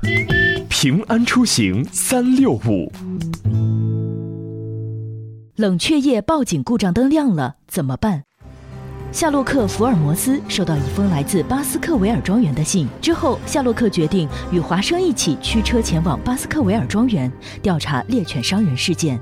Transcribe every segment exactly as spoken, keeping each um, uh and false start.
平安出行三六五。 冷却液报警故障灯亮了，怎么办？夏洛克·福尔摩斯收到一封来自巴斯克维尔庄园的信之后，夏洛克决定与华生一起驱车前往巴斯克维尔庄园，调查猎犬伤人事件。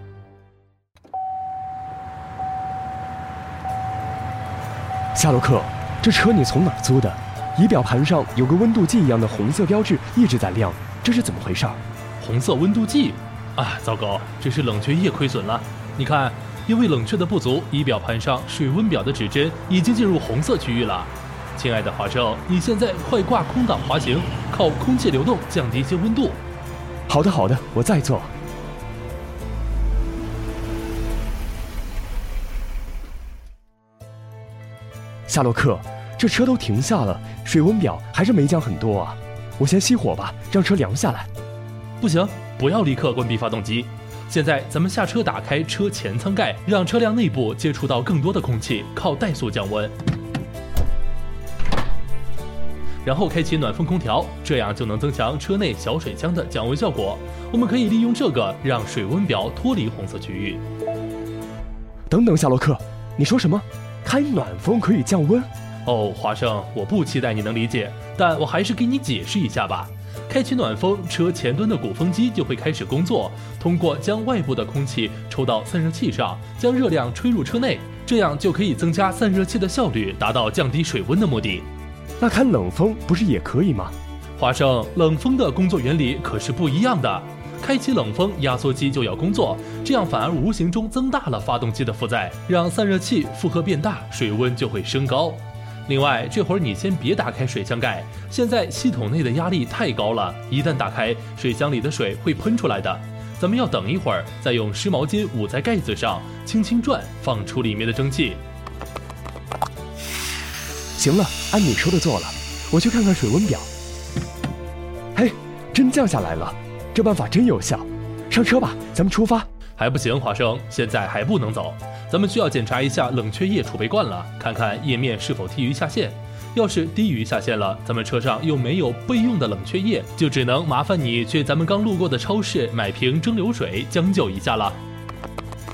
夏洛克，这车你从哪儿租的？仪表盘上有个温度计一样的红色标志一直在亮，这是怎么回事？ 红色温度计？啊，糟糕，这是冷却液亏损了。你看，因为冷却的不足，仪表盘上水温表的指针已经进入红色区域了。亲爱的华生，你现在快挂空挡滑行，靠空气流动降低一些温度。 好的好的，我在做。夏洛克，这车都停下了，水温表还是没降很多啊。我先熄火吧，让车凉下来。 不行，不要立刻关闭发动机。现在咱们下车，打开车前舱盖，让车辆内部接触到更多的空气，靠怠速降温。然后开启暖风空调，这样就能增强车内小水箱的降温效果。我们可以利用这个让水温表脱离红色区域。 等等，夏洛克，你说什么？开暖风可以降温？ 哦，华生，我不期待你能理解，但我还是给你解释一下吧。开启暖风，车前端的鼓风机就会开始工作，通过将外部的空气抽到散热器上，将热量吹入车内，这样就可以增加散热器的效率，达到降低水温的目的。 那开冷风不是也可以吗？ 华生，冷风的工作原理可是不一样的。开启冷风，压缩机就要工作，这样反而无形中增大了发动机的负载，让散热器负荷变大，水温就会升高。另外，这会儿你先别打开水箱盖，现在系统内的压力太高了，一旦打开，水箱里的水会喷出来的。咱们要等一会儿，再用湿毛巾捂在盖子上，轻轻转，放出里面的蒸汽。 行了，按你说的做了，我去看看水温表。嘿，真降下来了，这办法真有效。上车吧，咱们出发。 还不行，华生，现在还不能走，咱们需要检查一下冷却液储备罐了，看看液面是否低于下限。要是低于下限了，咱们车上又没有备用的冷却液，就只能麻烦你去咱们刚路过的超市买瓶蒸馏水将就一下了。